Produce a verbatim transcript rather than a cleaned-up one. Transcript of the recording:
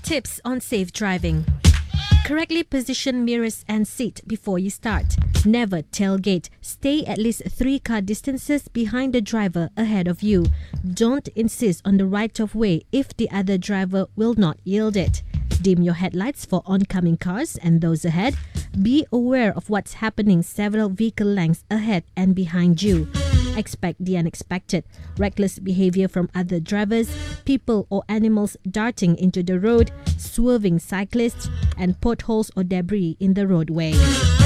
Tips on safe driving. Correctly position mirrors and seat before you start. Never tailgate. Stay at least three car distances behind the driver ahead of you. Don't insist on the right of way if the other driver will not yield it. Dim your headlights for oncoming cars and those ahead. Be aware of what's happening several vehicle lengths ahead and behind you. Expect the unexpected. Reckless behavior from other drivers, people or animals darting into the road, swerving cyclists, and potholes or debris in the roadway.